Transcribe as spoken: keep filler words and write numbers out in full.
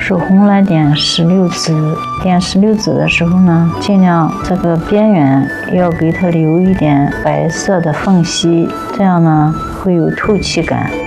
手红来点石榴籽，点石榴籽的时候呢，尽量这个边缘要给它留一点白色的缝隙，这样呢会有透气感。